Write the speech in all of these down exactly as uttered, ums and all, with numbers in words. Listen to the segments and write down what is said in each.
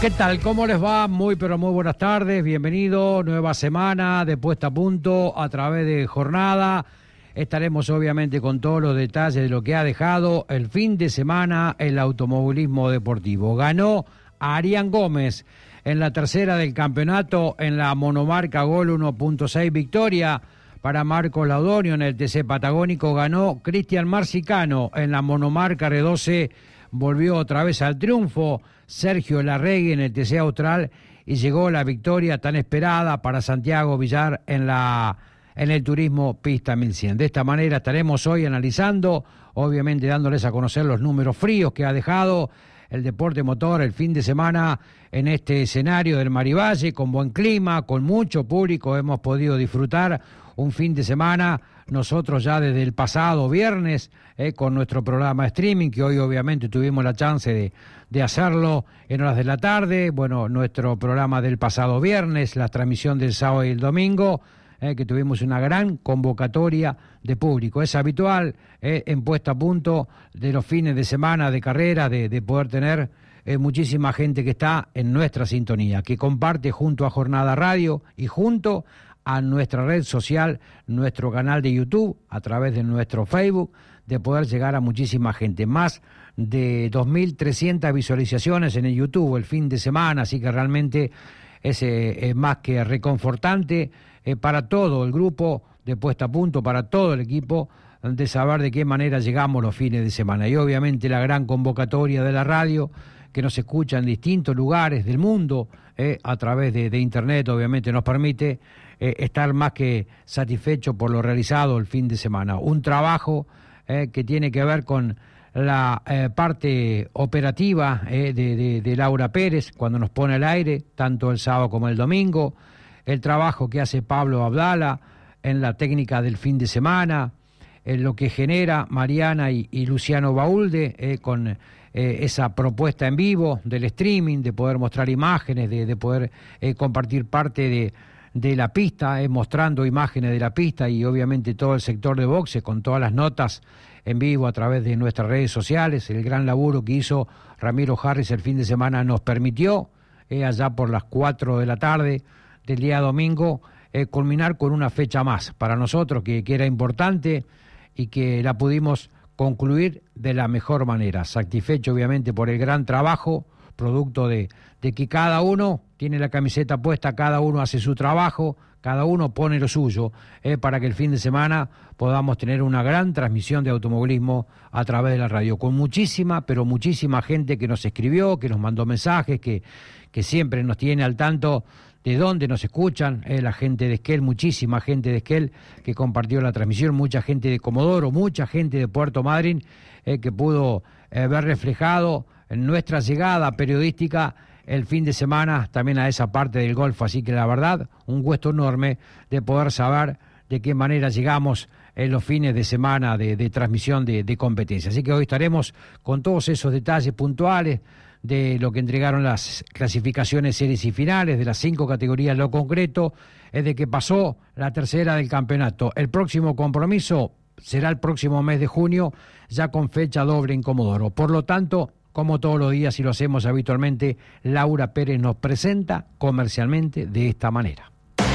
¿Qué tal? ¿Cómo les va? Muy pero muy buenas tardes, bienvenido, nueva semana de Puesta a Punto a través de Jornada. Estaremos obviamente con todos los detalles de lo que ha dejado el fin de semana el automovilismo deportivo. Ganó Arián Gómez en la tercera del campeonato en la monomarca Gol uno punto seis victoria para Marcos Laudonio. En el T C Patagónico ganó Cristian Marcicano en la monomarca R doce, volvió otra vez al triunfo Sergio Larregui en el T C Austral y llegó la victoria tan esperada para Santiago Villar en la en el Turismo Pista mil cien. De esta manera estaremos hoy analizando, obviamente dándoles a conocer los números fríos que ha dejado el deporte motor el fin de semana en este escenario del Marivalle, con buen clima, con mucho público. Hemos podido disfrutar un fin de semana, nosotros ya desde el pasado viernes, eh, con nuestro programa de streaming, que hoy obviamente tuvimos la chance de, de hacerlo en horas de la tarde. Bueno, nuestro programa del pasado viernes, la transmisión del sábado y el domingo, eh, que tuvimos una gran convocatoria de público. Es habitual eh, en Puesta a Punto de los fines de semana de carrera, de, de poder tener eh, muchísima gente que está en nuestra sintonía, que comparte junto a Jornada Radio y junto a nuestra red social, nuestro canal de YouTube, a través de nuestro Facebook, de poder llegar a muchísima gente. Más de dos mil trescientas visualizaciones en el YouTube el fin de semana, así que realmente es eh, eh, más que reconfortante eh, para todo el grupo de Puesta a Punto, para todo el equipo, de saber de qué manera llegamos los fines de semana. Y obviamente la gran convocatoria de la radio, que nos escucha en distintos lugares del mundo, eh, a través de, de internet, obviamente nos permite eh, estar más que satisfecho por lo realizado el fin de semana. Un trabajo eh, que tiene que ver con la eh, parte operativa eh, de, de, de Laura Pérez, cuando nos pone al aire, tanto el sábado como el domingo, el trabajo que hace Pablo Abdala en la técnica del fin de semana, en lo que genera Mariana y, y Luciano Baulde eh, con eh, esa propuesta en vivo del streaming, de poder mostrar imágenes, de, de poder eh, compartir parte de, de la pista, eh, mostrando imágenes de la pista, y obviamente todo el sector de boxe con todas las notas en vivo a través de nuestras redes sociales. El gran laburo que hizo Ramiro Harris el fin de semana nos permitió, eh, allá por las cuatro de la tarde del día domingo, eh, culminar con una fecha más para nosotros que, que era importante y que la pudimos concluir de la mejor manera. Satisfecho obviamente por el gran trabajo, producto de, de que cada uno tiene la camiseta puesta, cada uno hace su trabajo, cada uno pone lo suyo, eh, para que el fin de semana podamos tener una gran transmisión de automovilismo a través de la radio, con muchísima, pero muchísima gente que nos escribió, que nos mandó mensajes, que, que siempre nos tiene al tanto de dónde nos escuchan, eh, la gente de Esquel, muchísima gente de Esquel que compartió la transmisión, mucha gente de Comodoro, mucha gente de Puerto Madryn, eh, que pudo eh, ver reflejado en nuestra llegada periodística el fin de semana también a esa parte del Golfo. Así que la verdad, un gusto enorme de poder saber de qué manera llegamos en los fines de semana de, de transmisión de, de competencia. Así que hoy estaremos con todos esos detalles puntuales de lo que entregaron las clasificaciones, series y finales de las cinco categorías. Lo concreto es de que pasó la tercera del campeonato. El próximo compromiso será el próximo mes de junio, ya con fecha doble en Comodoro. Por lo tanto, como todos los días y lo hacemos habitualmente, Laura Pérez nos presenta comercialmente de esta manera.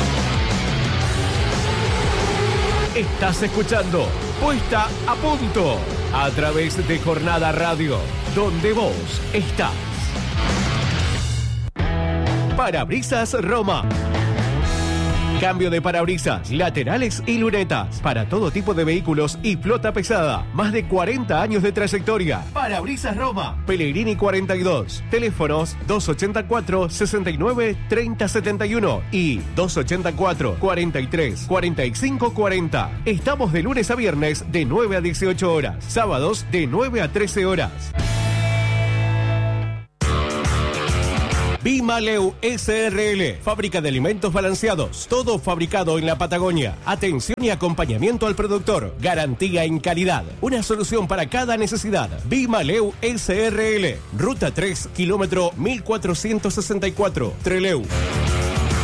Estás escuchando Puesta a Punto a través de Jornada Radio, donde vos estás. Parabrisas Roma. Cambio de parabrisas, laterales y lunetas para todo tipo de vehículos y flota pesada. Más de cuarenta años de trayectoria. Parabrisas Roma. Pellegrini cuarenta y dos. Teléfonos dos ochenta y cuatro, sesenta y nueve, treinta setenta y uno y dos ochenta y cuatro, cuarenta y tres, cuarenta y cinco cuarenta. Estamos de lunes a viernes de nueve a dieciocho horas. Sábados de nueve a trece horas. Bimaleu S R L, fábrica de alimentos balanceados, todo fabricado en la Patagonia. Atención y acompañamiento al productor, garantía en calidad, una solución para cada necesidad. Bimaleu S R L, ruta tres, kilómetro mil cuatrocientos sesenta y cuatro, Trelew.